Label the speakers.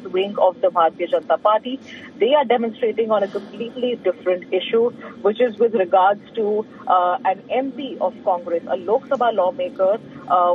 Speaker 1: wing of the Bharatiya Janata Party. They are demonstrating on a completely different issue, which is with regards to an MP of Congress, a Lok Sabha lawmaker